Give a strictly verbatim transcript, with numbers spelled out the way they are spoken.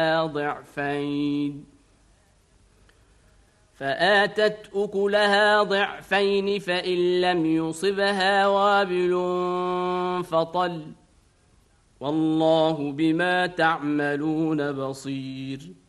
ضعفين فآتت أكلها ضعفين فإن لم يصبها وابل فطل والله بما تعملون بصير